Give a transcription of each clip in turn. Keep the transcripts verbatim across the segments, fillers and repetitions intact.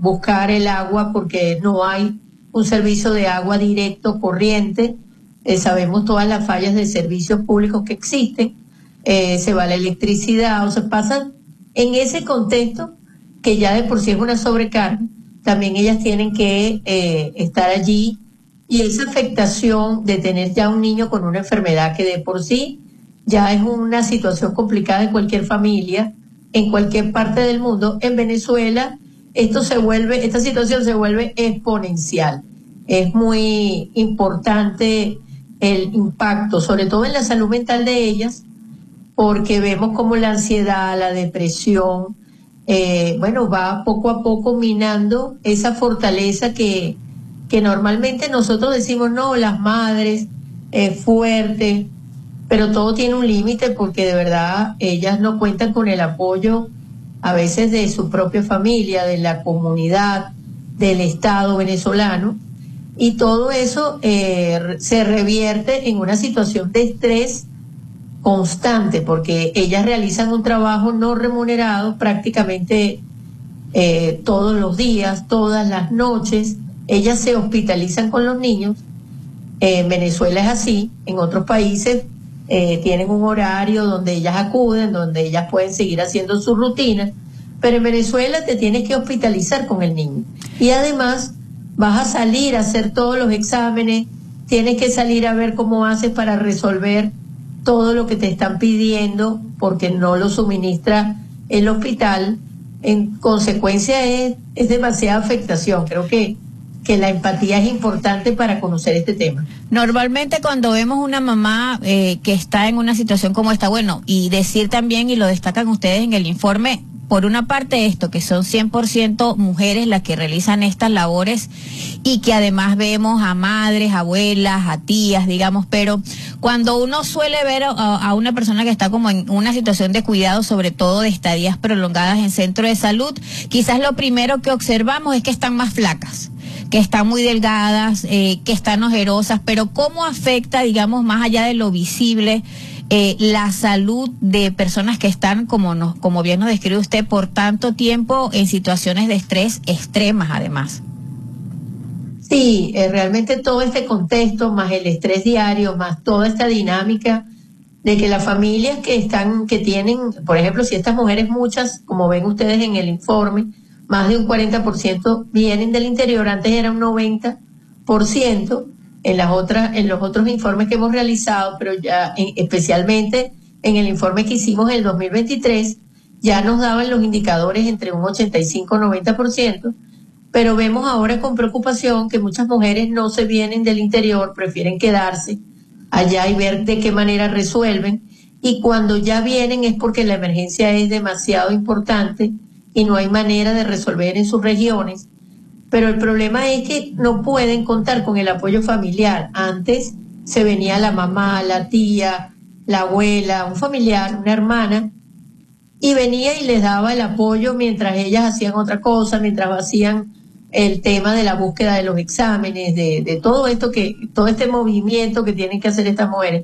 buscar el agua porque no hay un servicio de agua directo, corriente. Eh, sabemos todas las fallas de servicios públicos que existen. Eh, se va la electricidad, o sea, pasan en ese contexto que ya de por sí es una sobrecarga. También ellas tienen que eh, estar allí, y esa afectación de tener ya un niño con una enfermedad que de por sí ya es una situación complicada en cualquier familia, en cualquier parte del mundo. En Venezuela esto se vuelve, esta situación se vuelve exponencial. Es muy importante el impacto, sobre todo en la salud mental de ellas, porque vemos como la ansiedad, la depresión, eh, bueno, va poco a poco minando esa fortaleza que, que normalmente nosotros decimos, no, las madres, eh, fuertes, pero todo tiene un límite, porque de verdad ellas no cuentan con el apoyo a veces de su propia familia, de la comunidad, del Estado venezolano, y todo eso eh, se revierte en una situación de estrés constante, porque ellas realizan un trabajo no remunerado prácticamente eh, todos los días, todas las noches. Ellas se hospitalizan con los niños. Eh, en Venezuela es así, en otros países eh, tienen un horario donde ellas acuden, donde ellas pueden seguir haciendo su rutina, pero en Venezuela te tienes que hospitalizar con el niño. Y además vas a salir a hacer todos los exámenes, tienes que salir a ver cómo haces para resolver todo lo que te están pidiendo, porque no lo suministra el hospital. En consecuencia es, es demasiada afectación. Creo que que la empatía es importante para conocer este tema. Normalmente cuando vemos una mamá eh, que está en una situación como esta, bueno, y decir también, y lo destacan ustedes en el informe, por una parte esto, que son cien por ciento mujeres las que realizan estas labores, y que además vemos a madres, abuelas, a tías, digamos, pero cuando uno suele ver a, a una persona que está como en una situación de cuidado, sobre todo de estadías prolongadas en centro de salud, quizás lo primero que observamos es que están más flacas, que están muy delgadas, eh, que están ojerosas, pero ¿cómo afecta, digamos, más allá de lo visible, eh, la salud de personas que están, como nos, como bien nos describe usted, por tanto tiempo en situaciones de estrés extremas además? Sí, eh, realmente todo este contexto, más el estrés diario, más toda esta dinámica de que las familias que están, que tienen, por ejemplo, si estas mujeres, muchas, como ven ustedes en el informe, más de un cuarenta por ciento vienen del interior, antes era un noventa por ciento en las otras, en los otros informes que hemos realizado, pero ya en, especialmente en el informe que hicimos en el dos mil veintitrés, ya nos daban los indicadores entre un ochenta y cinco y noventa por ciento, pero vemos ahora con preocupación que muchas mujeres no se vienen del interior, prefieren quedarse allá y ver de qué manera resuelven, y cuando ya vienen es porque la emergencia es demasiado importante y no hay manera de resolver en sus regiones. Pero el problema es que no pueden contar con el apoyo familiar. Antes se venía la mamá, la tía, la abuela, un familiar, una hermana, y venía y les daba el apoyo mientras ellas hacían otra cosa, mientras hacían el tema de la búsqueda de los exámenes, de, de todo esto que, todo este movimiento que tienen que hacer estas mujeres.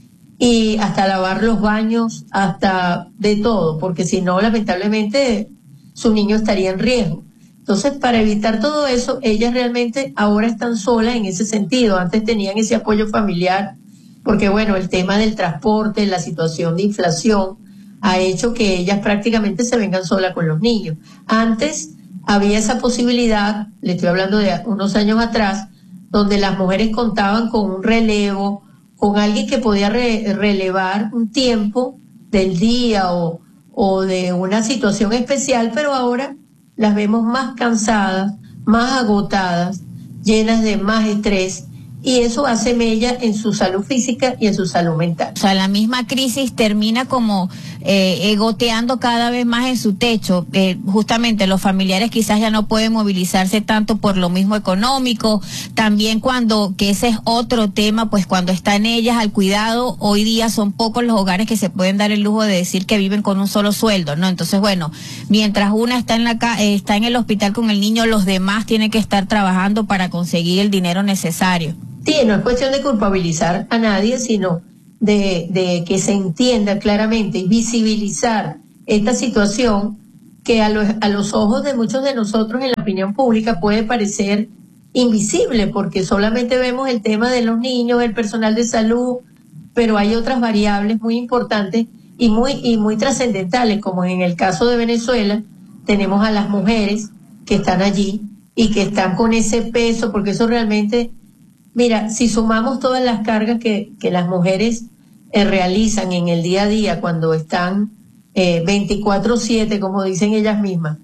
Y hasta lavar los baños, hasta de todo, porque si no, lamentablemente, su niño estaría en riesgo. Entonces, para evitar todo eso, ellas realmente ahora están solas en ese sentido. Antes tenían ese apoyo familiar, porque bueno, el tema del transporte, la situación de inflación, ha hecho que ellas prácticamente se vengan solas con los niños. Antes había esa posibilidad, le estoy hablando de unos años atrás, donde las mujeres contaban con un relevo, con alguien que podía re- relevar un tiempo del día o, o de una situación especial, pero ahora las vemos más cansadas, más agotadas, llenas de más estrés, y eso hace mella en su salud física y en su salud mental. O sea, la misma crisis termina como eh, eh, goteando cada vez más en su techo. Eh, justamente los familiares quizás ya no pueden movilizarse tanto por lo mismo económico. También cuando, que ese es otro tema, pues cuando están ellas al cuidado, hoy día son pocos los hogares que se pueden dar el lujo de decir que viven con un solo sueldo, ¿no? Entonces, bueno, mientras una está en la ca eh, está en el hospital con el niño, los demás tienen que estar trabajando para conseguir el dinero necesario. Sí, no es cuestión de culpabilizar a nadie, sino de, de que se entienda claramente y visibilizar esta situación que a los, a los ojos de muchos de nosotros en la opinión pública puede parecer invisible, porque solamente vemos el tema de los niños, el personal de salud, pero hay otras variables muy importantes y muy, y muy trascendentales, como en el caso de Venezuela, tenemos a las mujeres que están allí y que están con ese peso, porque eso realmente, mira, si sumamos todas las cargas que, que las mujeres eh, realizan en el día a día cuando están eh, veinticuatro siete, como dicen ellas mismas,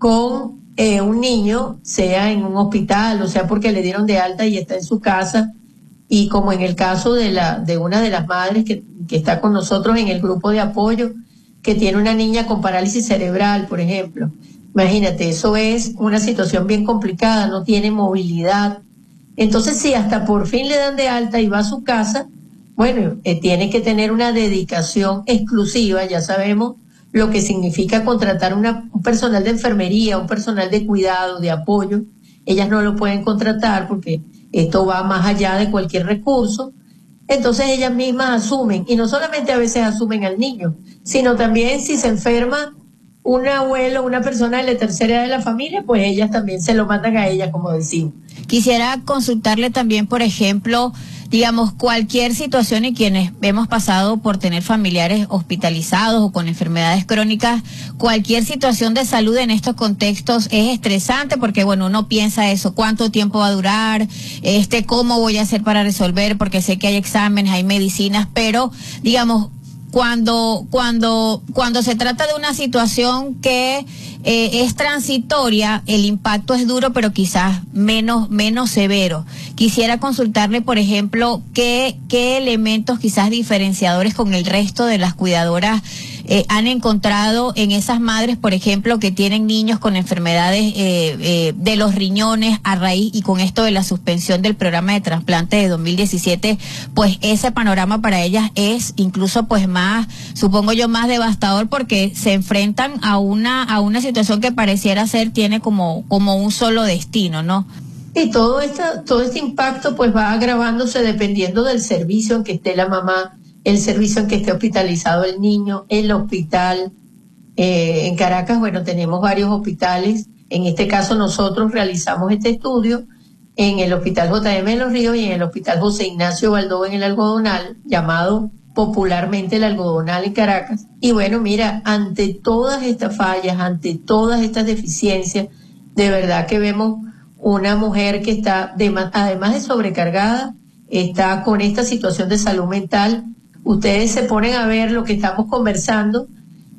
con eh, un niño, sea en un hospital, o sea porque le dieron de alta y está en su casa, y como en el caso de la de una de las madres que, que está con nosotros en el grupo de apoyo, que tiene una niña con parálisis cerebral, por ejemplo. Imagínate, eso es una situación bien complicada, no tiene movilidad. Entonces, si hasta por fin le dan de alta y va a su casa, bueno, eh, tiene que tener una dedicación exclusiva, ya sabemos lo que significa contratar una, un personal de enfermería, un personal de cuidado, de apoyo. Ellas no lo pueden contratar porque esto va más allá de cualquier recurso. Entonces ellas mismas asumen, y no solamente a veces asumen al niño, sino también si se enferma un abuelo, una persona de la tercera edad de la familia, pues ellas también se lo mandan a ella, como decimos. Quisiera consultarle también, por ejemplo, digamos, cualquier situación, y quienes hemos pasado por tener familiares hospitalizados o con enfermedades crónicas, cualquier situación de salud en estos contextos es estresante, porque bueno, uno piensa eso, cuánto tiempo va a durar, este, cómo voy a hacer para resolver, porque sé que hay exámenes, hay medicinas, pero digamos, cuando cuando cuando se trata de una situación que eh, es transitoria, el impacto es duro, pero quizás menos menos severo. Quisiera consultarle, por ejemplo, qué qué elementos quizás diferenciadores con el resto de las cuidadoras eh, han encontrado en esas madres, por ejemplo, que tienen niños con enfermedades eh, eh, de los riñones a raíz, y con esto de la suspensión del programa de trasplante de dos mil diecisiete, pues ese panorama para ellas es incluso pues más, supongo yo, más devastador, porque se enfrentan a una a una situación que pareciera ser tiene como como un solo destino, ¿no? Y todo este, todo este impacto pues va agravándose dependiendo del servicio en que esté la mamá, el servicio en que esté hospitalizado el niño, el hospital. Eh, en Caracas, bueno, tenemos varios hospitales. En este caso nosotros realizamos este estudio en el Hospital J M de Los Ríos y en el Hospital José Ignacio Baldó en el Algodonal, llamado popularmente el Algodonal en Caracas. Y bueno, mira, ante todas estas fallas, ante todas estas deficiencias, de verdad que vemos una mujer que está, de, además de sobrecargada, está con esta situación de salud mental. Ustedes se ponen a ver lo que estamos conversando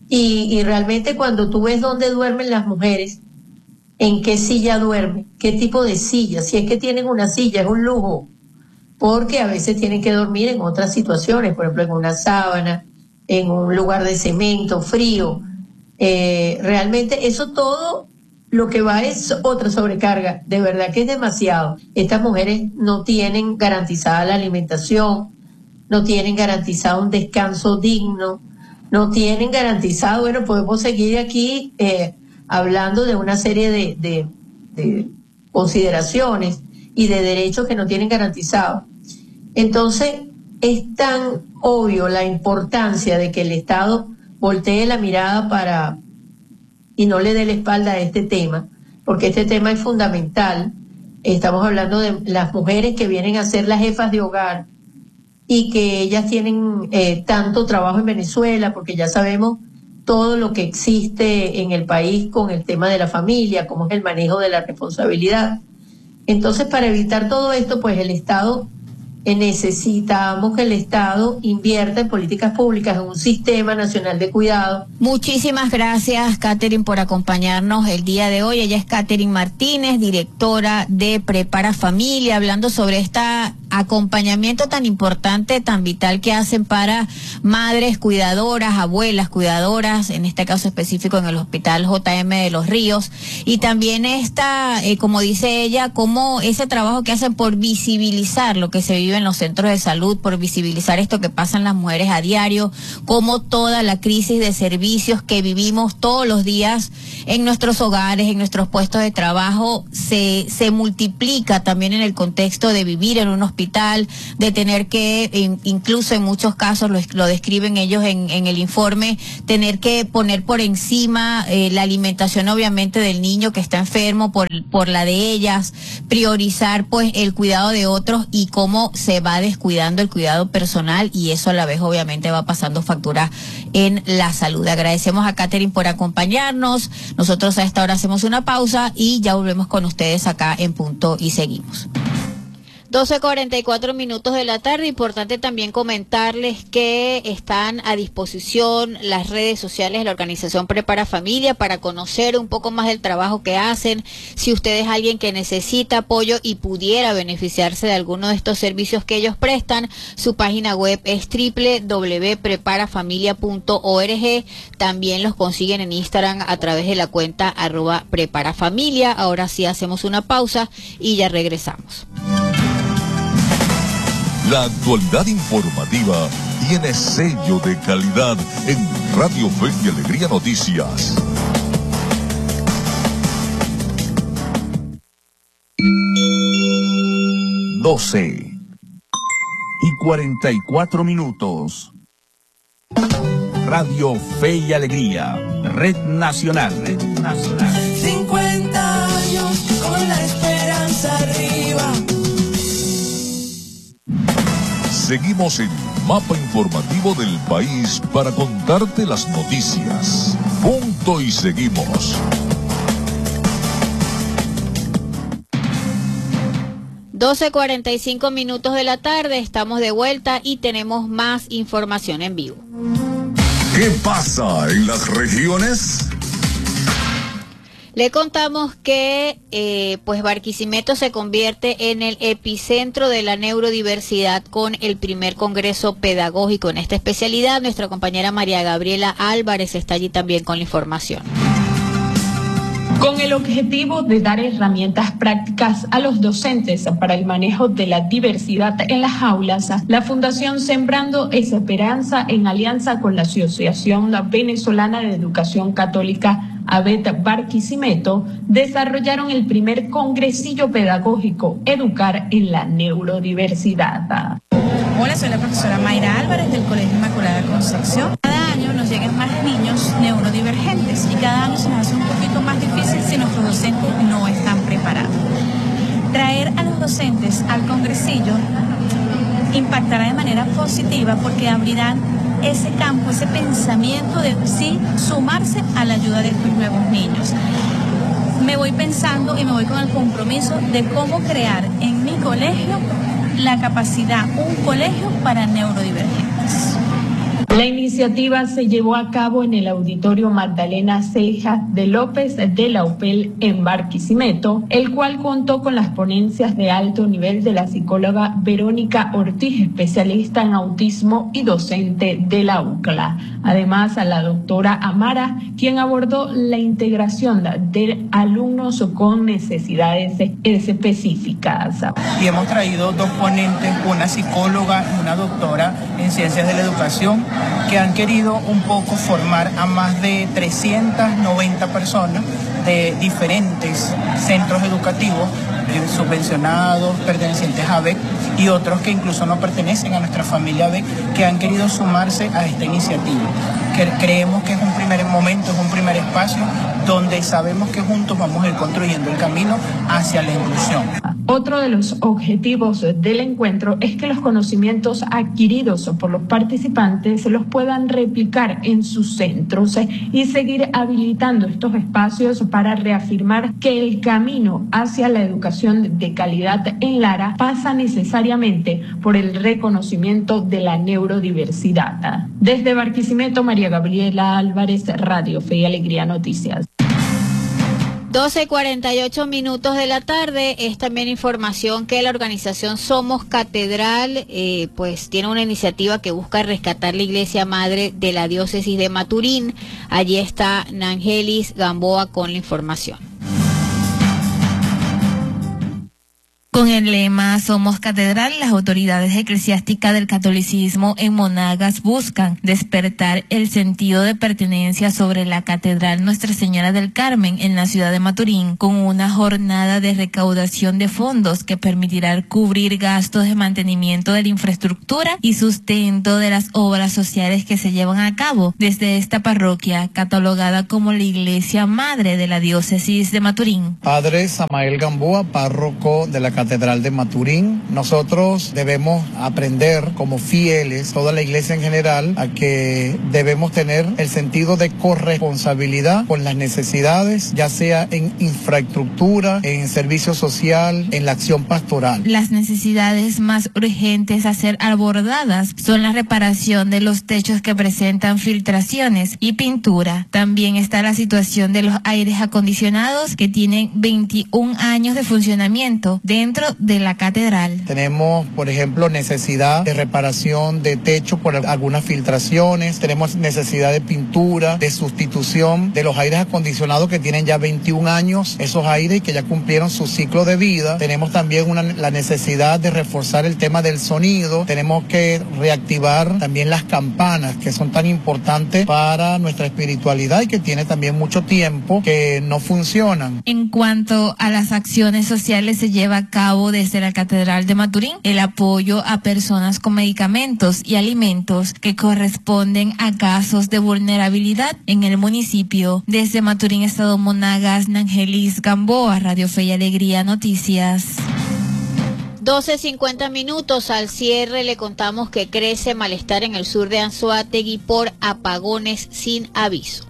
y, y realmente cuando tú ves dónde duermen las mujeres, en qué silla duermen, qué tipo de silla, si es que tienen una silla, es un lujo, porque a veces tienen que dormir en otras situaciones, por ejemplo en una sábana, en un lugar de cemento, frío. Eh, realmente eso todo lo que va es otra sobrecarga, de verdad que es demasiado. Estas mujeres no tienen garantizada la alimentación, no tienen garantizado un descanso digno, no tienen garantizado, bueno, podemos seguir aquí eh, hablando de una serie de, de, de consideraciones y de derechos que no tienen garantizados. Entonces, es tan obvio la importancia de que el Estado voltee la mirada para y no le dé la espalda a este tema, porque este tema es fundamental. Estamos hablando de las mujeres que vienen a ser las jefas de hogar y que ellas tienen eh, tanto trabajo en Venezuela, porque ya sabemos todo lo que existe en el país con el tema de la familia, cómo es el manejo de la responsabilidad. Entonces, para evitar todo esto, pues el Estado, eh, necesitamos que el Estado invierta en políticas públicas, en un sistema nacional de cuidado. Muchísimas gracias, Catherine, por acompañarnos el día de hoy. Ella es Catherine Martínez, directora de Prepara Familia, hablando sobre este acompañamiento tan importante, tan vital que hacen para madres cuidadoras, abuelas cuidadoras, en este caso específico en el Hospital J M de Los Ríos, y también esta, eh, como dice ella, como ese trabajo que hacen por visibilizar lo que se vive en los centros de salud, por visibilizar esto que pasan las mujeres a diario, como toda la crisis de servicios que vivimos todos los días en nuestros hogares, en nuestros puestos de trabajo, se, se multiplica también en el contexto de vivir en un hospital hospital, de tener que, in, incluso en muchos casos, lo, lo describen ellos en, en el informe, tener que poner por encima eh, la alimentación obviamente del niño que está enfermo por, por la de ellas, priorizar pues el cuidado de otros y cómo se va descuidando el cuidado personal, y eso a la vez obviamente va pasando factura en la salud. Agradecemos a Catherine por acompañarnos. Nosotros a esta hora hacemos una pausa y ya volvemos con ustedes acá en Punto y seguimos. doce cuarenta y cuatro minutos de la tarde. Importante también comentarles que están a disposición las redes sociales de la organización Prepara Familia para conocer un poco más del trabajo que hacen. Si usted es alguien que necesita apoyo y pudiera beneficiarse de alguno de estos servicios que ellos prestan, su página web es doble u doble u doble u punto prepara familia punto org. También los consiguen en Instagram a través de la cuenta arroba preparafamilia. Ahora sí hacemos una pausa y ya regresamos. La actualidad informativa tiene sello de calidad en Radio Fe y Alegría Noticias. doce y cuarenta y cuatro minutos. Radio Fe y Alegría, Red Nacional. Red Nacional. cincuenta años con la esperanza arriba. Seguimos el mapa informativo del país para contarte las noticias. Punto y seguimos. doce cuarenta y cinco minutos de la tarde, estamos de vuelta y tenemos más información en vivo. ¿Qué pasa en las regiones? Le contamos que eh, pues Barquisimeto se convierte en el epicentro de la neurodiversidad con el primer congreso pedagógico en esta especialidad. Nuestra compañera María Gabriela Álvarez está allí también con la información. Con el objetivo de dar herramientas prácticas a los docentes para el manejo de la diversidad en las aulas, la Fundación Sembrando Esperanza, en alianza con la Asociación Venezolana de Educación Católica ABET Barquisimeto, desarrollaron el primer congresillo pedagógico Educar en la Neurodiversidad. Hola, soy la profesora Mayra Álvarez del Colegio Inmaculada Concepción. Cada año nos llegan más niños neurodivergentes y cada año se nos hace un poquito más difícil si nuestros docentes no están preparados. Traer a los docentes al congresillo impactará de manera positiva porque abrirán ese campo, ese pensamiento de sí sumarse a la ayuda de estos nuevos niños. Me voy pensando y me voy con el compromiso de cómo crear en mi colegio la capacidad, un colegio para neurodivergentes. La iniciativa se llevó a cabo en el Auditorio Magdalena Ceja de López de la U P E L en Barquisimeto, el cual contó con las ponencias de alto nivel de la psicóloga Verónica Ortiz, especialista en autismo y docente de la U C L A. Además, a la doctora Amara, quien abordó la integración de alumnos con necesidades específicas. Y hemos traído dos ponentes, una psicóloga y una doctora en ciencias de la educación, que han querido un poco formar a más de trescientas noventa personas de diferentes centros educativos subvencionados, pertenecientes a B E C y otros que incluso no pertenecen a nuestra familia B E C, que han querido sumarse a esta iniciativa. Que creemos que es un primer momento, es un primer espacio donde sabemos que juntos vamos a ir construyendo el camino hacia la inclusión. Otro de los objetivos del encuentro es que los conocimientos adquiridos por los participantes se los puedan replicar en sus centros y seguir habilitando estos espacios para reafirmar que el camino hacia la educación de calidad en Lara pasa necesariamente por el reconocimiento de la neurodiversidad. Desde Barquisimeto, María Gabriela Álvarez, Radio Fe y Alegría Noticias. doce cuarenta y ocho minutos de la tarde. Es también información que la organización Somos Catedral eh, pues tiene una iniciativa que busca rescatar la iglesia madre de la diócesis de Maturín. Allí está Nangelis Gamboa con la información. Con el lema Somos Catedral, las autoridades eclesiásticas del catolicismo en Monagas buscan despertar el sentido de pertenencia sobre la Catedral Nuestra Señora del Carmen en la ciudad de Maturín, con una jornada de recaudación de fondos que permitirá cubrir gastos de mantenimiento de la infraestructura y sustento de las obras sociales que se llevan a cabo desde esta parroquia, catalogada como la iglesia madre de la diócesis de Maturín. Padre Samael Gamboa, párroco de la Catedral de Maturín. Nosotros debemos aprender como fieles, toda la iglesia en general, a que debemos tener el sentido de corresponsabilidad con las necesidades, ya sea en infraestructura, en servicio social, en la acción pastoral. Las necesidades más urgentes a ser abordadas son la reparación de los techos que presentan filtraciones y pintura. También está la situación de los aires acondicionados que tienen veintiún años de funcionamiento dentro de la catedral. Tenemos, por ejemplo, necesidad de reparación de techo por algunas filtraciones, tenemos necesidad de pintura, de sustitución de los aires acondicionados que tienen ya veintiún años, esos aires que ya cumplieron su ciclo de vida. Tenemos también una, la necesidad de reforzar el tema del sonido, tenemos que reactivar también las campanas que son tan importantes para nuestra espiritualidad y que tiene también mucho tiempo que no funcionan. En cuanto a las acciones sociales, se lleva a cabo desde la Catedral de Maturín el apoyo a personas con medicamentos y alimentos que corresponden a casos de vulnerabilidad en el municipio. Desde Maturín, Estado Monagas, Nangelis Gamboa, Radio Fe y Alegría Noticias. doce cincuenta minutos. Al cierre le contamos que crece malestar en el sur de Anzoátegui por apagones sin aviso.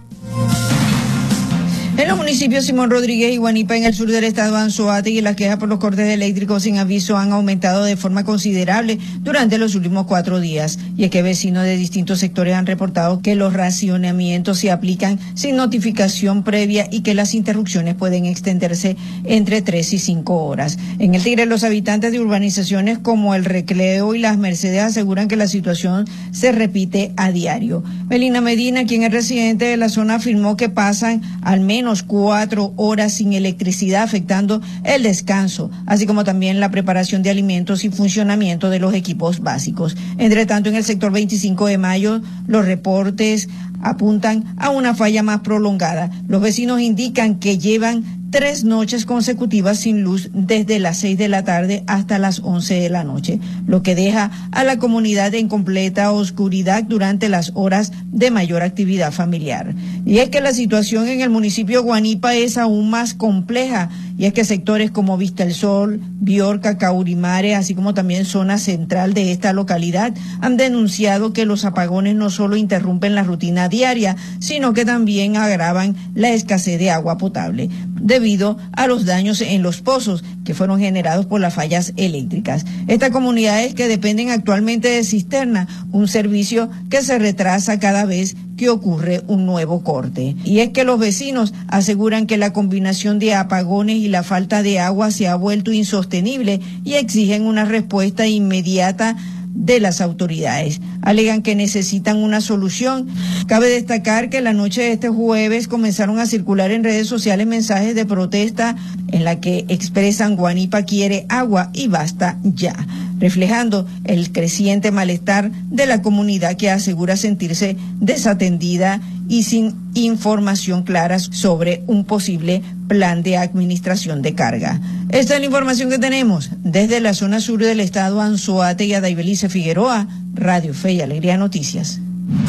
En los municipios Simón Rodríguez y Guanipa, en el sur del estado de Anzoátegui, las quejas por los cortes eléctricos sin aviso han aumentado de forma considerable durante los últimos cuatro días. Y es que vecinos de distintos sectores han reportado que los racionamientos se aplican sin notificación previa y que las interrupciones pueden extenderse entre tres y cinco horas. En el Tigre, los habitantes de urbanizaciones como El Recreo y Las Mercedes aseguran que la situación se repite a diario. Melina Medina, quien es residente de la zona, afirmó que pasan al menos cuatro horas sin electricidad, afectando el descanso, así como también la preparación de alimentos y funcionamiento de los equipos básicos. Entre tanto, en el sector veinticinco de mayo, los reportes apuntan a una falla más prolongada. Los vecinos indican que llevan tres noches consecutivas sin luz desde las seis de la tarde hasta las once de la noche, lo que deja a la comunidad en completa oscuridad durante las horas de mayor actividad familiar. Y es que la situación en el municipio de Guanipa es aún más compleja, y es que sectores como Vista el Sol, Biorca, Caurimare, así como también zona central de esta localidad, han denunciado que los apagones no solo interrumpen la rutina diaria, sino que también agravan la escasez de agua potable, debido a los daños en los pozos que fueron generados por las fallas eléctricas. Estas comunidades que dependen actualmente de cisterna, un servicio que se retrasa cada vez que ocurre un nuevo corte. Y es que los vecinos aseguran que la combinación de apagones y la falta de agua se ha vuelto insostenible y exigen una respuesta inmediata de las autoridades. Alegan que necesitan una solución. Cabe destacar que la noche de este jueves comenzaron a circular en redes sociales mensajes de protesta en la que expresan Guanipa quiere agua y basta ya, reflejando el creciente malestar de la comunidad que asegura sentirse desatendida y sin información clara sobre un posible plan de administración de carga. Esta es la información que tenemos desde la zona sur del estado Anzoátegui. A Daibelice Figueroa, Radio Fe y Alegría Noticias.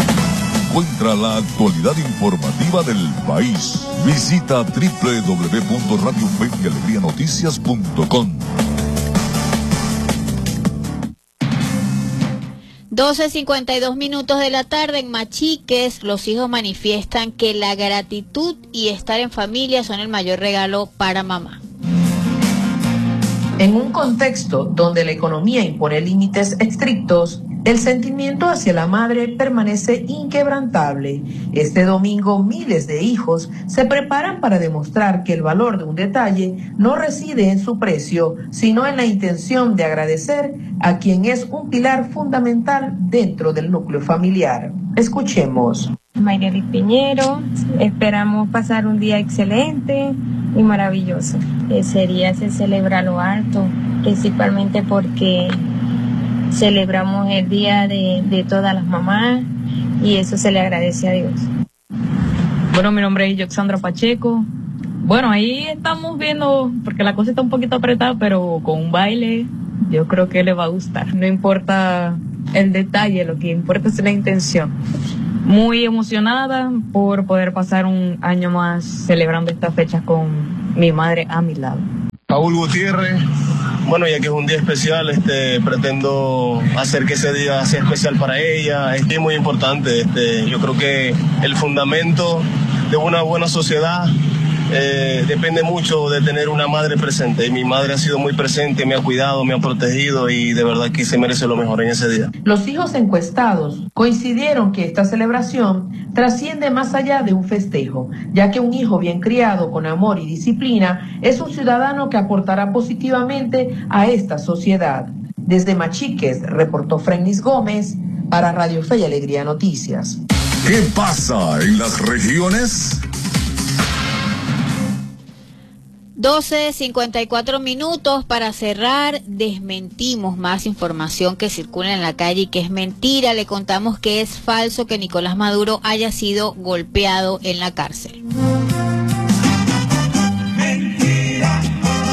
Encuentra la actualidad informativa del país. Visita doble u doble u doble u punto radio fe y alegría noticias punto com. doce cincuenta y dos minutos de la tarde. En Machiques, los hijos manifiestan que la gratitud y estar en familia son el mayor regalo para mamá. En un contexto donde la economía impone límites estrictos, el sentimiento hacia la madre permanece inquebrantable. Este domingo, miles de hijos se preparan para demostrar que el valor de un detalle no reside en su precio, sino en la intención de agradecer a quien es un pilar fundamental dentro del núcleo familiar. Escuchemos. Mayrelis Piñero, esperamos pasar un día excelente y maravilloso. Ese día se celebra lo alto, principalmente porque celebramos el día de, de todas las mamás y eso se le agradece a Dios. Bueno, mi nombre es Yoxandra Pacheco. Bueno, ahí estamos viendo, porque la cosa está un poquito apretada, pero con un baile yo creo que le va a gustar. No importa el detalle, lo que importa es la intención. Muy emocionada por poder pasar un año más celebrando estas fechas con mi madre a mi lado. Paul Gutiérrez, bueno, ya que es un día especial, este, pretendo hacer que ese día sea especial para ella. Es muy importante, este, yo creo que el fundamento de una buena sociedad eh, depende mucho de tener una madre presente, y mi madre ha sido muy presente, me ha cuidado, me ha protegido, y de verdad que se merece lo mejor en ese día. Los hijos encuestados coincidieron que esta celebración trasciende más allá de un festejo, ya que un hijo bien criado con amor y disciplina es un ciudadano que aportará positivamente a esta sociedad. Desde Machiques, reportó Frenis Gómez para Radio Fe y Alegría Noticias. ¿Qué pasa en las regiones? doce cincuenta y cuatro minutos para cerrar. Desmentimos más información que circula en la calle y que es mentira. Le contamos que es falso que Nicolás Maduro haya sido golpeado en la cárcel. Mentira.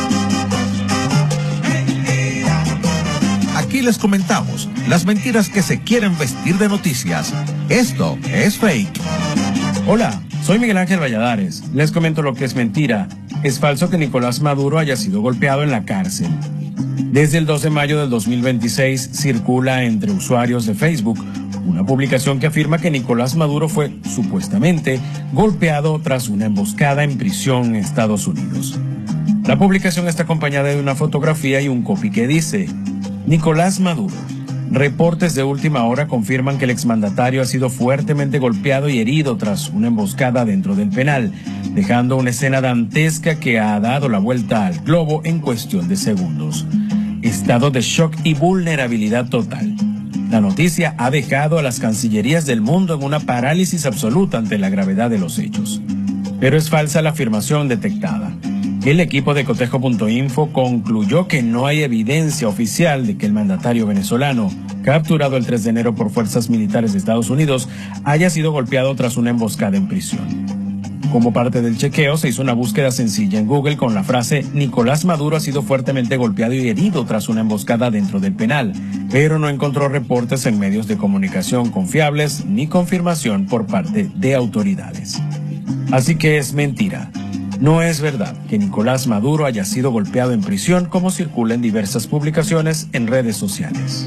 Mentira. Aquí les comentamos las mentiras que se quieren vestir de noticias. Esto es fake. Hola, soy Miguel Ángel Valladares. Les comento lo que es mentira. Es falso que Nicolás Maduro haya sido golpeado en la cárcel. Desde el dos de mayo del dos mil veintiséis circula entre usuarios de Facebook una publicación que afirma que Nicolás Maduro fue, supuestamente, golpeado tras una emboscada en prisión en Estados Unidos. La publicación está acompañada de una fotografía y un copy que dice: Nicolás Maduro. Reportes de última hora confirman que el exmandatario ha sido fuertemente golpeado y herido tras una emboscada dentro del penal, dejando una escena dantesca que ha dado la vuelta al globo en cuestión de segundos. Estado de shock y vulnerabilidad total. La noticia ha dejado a las cancillerías del mundo en una parálisis absoluta ante la gravedad de los hechos. Pero es falsa la afirmación detectada. El equipo de cotejo punto info concluyó que no hay evidencia oficial de que el mandatario venezolano, capturado el tres de enero por fuerzas militares de Estados Unidos, haya sido golpeado tras una emboscada en prisión. Como parte del chequeo, se hizo una búsqueda sencilla en Google con la frase Nicolás Maduro ha sido fuertemente golpeado y herido tras una emboscada dentro del penal, pero no encontró reportes en medios de comunicación confiables ni confirmación por parte de autoridades. Así que es mentira. No es verdad que Nicolás Maduro haya sido golpeado en prisión como circula en diversas publicaciones en redes sociales.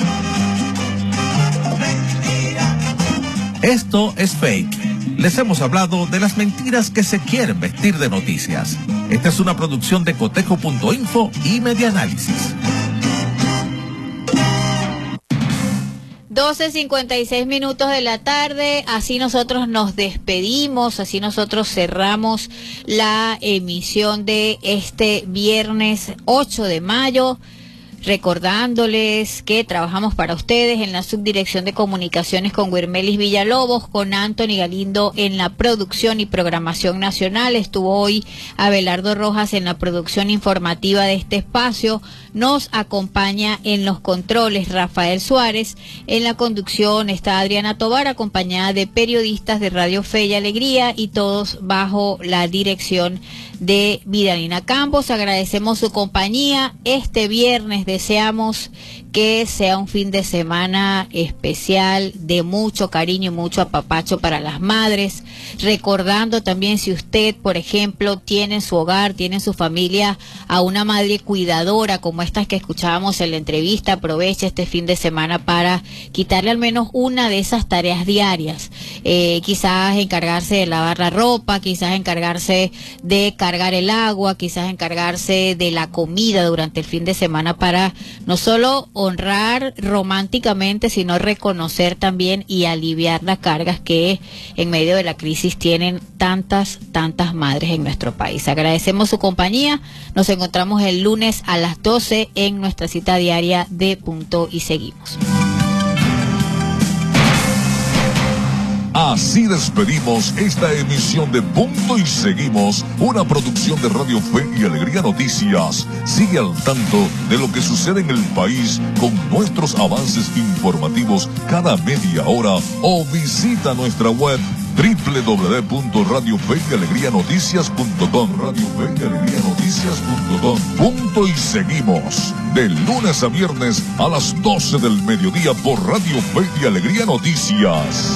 Esto es fake. Les hemos hablado de las mentiras que se quieren vestir de noticias. Esta es una producción de cotejo punto info y Medianálisis. doce cincuenta y seis minutos de la tarde, así nosotros nos despedimos, así nosotros cerramos la emisión de este viernes ocho de mayo. Recordándoles que trabajamos para ustedes en la subdirección de comunicaciones con Wirmelis Villalobos, con Anthony Galindo en la producción y programación nacional. Estuvo hoy Abelardo Rojas en la producción informativa de este espacio. Nos acompaña en los controles Rafael Suárez. En la conducción está Adriana Tobar, acompañada de periodistas de Radio Fe y Alegría, y todos bajo la dirección de Vidalina Campos. Agradecemos su compañía este viernes. Deseamos que sea un fin de semana especial de mucho cariño y mucho apapacho para las madres. Recordando también, si usted, por ejemplo, tiene en su hogar, tiene en su familia a una madre cuidadora como estas que escuchábamos en la entrevista, aproveche este fin de semana para quitarle al menos una de esas tareas diarias. Eh, quizás encargarse de lavar la ropa, quizás encargarse de cargar el agua, quizás encargarse de la comida durante el fin de semana, para no solo honrar románticamente, sino reconocer también y aliviar las cargas que en medio de la crisis tienen tantas, tantas madres en nuestro país. Agradecemos su compañía. Nos encontramos el lunes a las doce en nuestra cita diaria de Punto y Seguimos. Así despedimos esta emisión de Punto y Seguimos, una producción de Radio Fe y Alegría Noticias. Sigue al tanto de lo que sucede en el país con nuestros avances informativos cada media hora o visita nuestra web doble u doble u doble u punto radio fe y alegría noticias punto com. Radio Fe y Alegría Noticias punto com. Punto y Seguimos, de lunes a viernes a las doce del mediodía por Radio Fe y Alegría Noticias.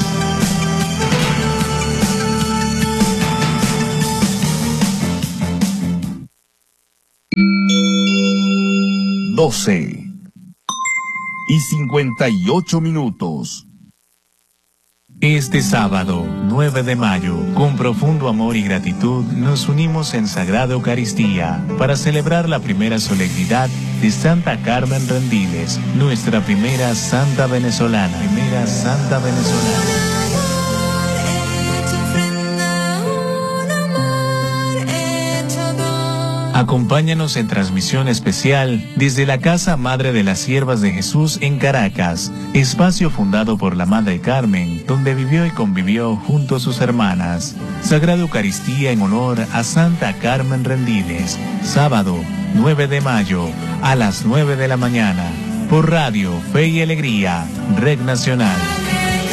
doce y cincuenta y ocho minutos. Este sábado, nueve de mayo, con profundo amor y gratitud, nos unimos en Sagrada Eucaristía para celebrar la primera solemnidad de Santa Carmen Rendiles, nuestra primera santa venezolana. Primera santa venezolana. Acompáñanos en transmisión especial desde la Casa Madre de las Siervas de Jesús en Caracas, espacio fundado por la Madre Carmen, donde vivió y convivió junto a sus hermanas. Sagrada Eucaristía en honor a Santa Carmen Rendiles, sábado nueve de mayo a las nueve de la mañana, por Radio Fe y Alegría, Red Nacional.